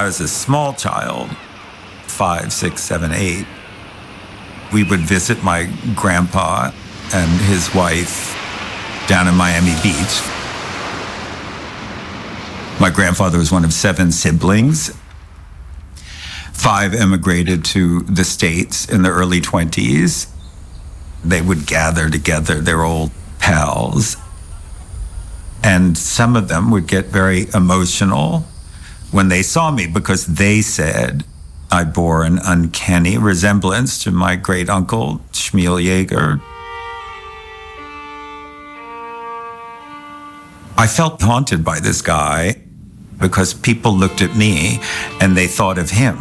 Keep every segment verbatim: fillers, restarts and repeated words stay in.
I was a small child, five, six, seven, eight, we would visit my grandpa and his wife down in Miami Beach. My grandfather was one of seven siblings. Five immigrated to the States in the early twenties. They would gather together, their old pals. And some of them would get very emotional when they saw me because they said I bore an uncanny resemblance to my great uncle, Shmuel Yeager. I felt haunted by this guy because people looked at me and they thought of him.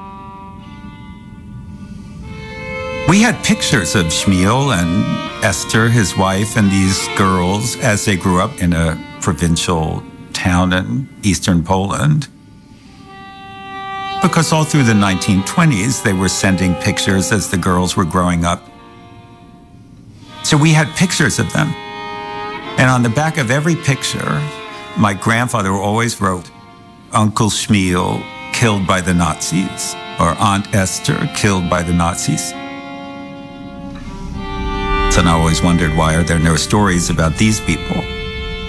We had pictures of Shmuel and Esther, his wife, and these girls as they grew up in a provincial town in eastern Poland. Because all through the nineteen twenties, they were sending pictures as the girls were growing up. So we had pictures of them. And on the back of every picture, my grandfather always wrote, Uncle Shmuel killed by the Nazis, or Aunt Esther killed by the Nazis. So I always wondered, why are there no stories about these people?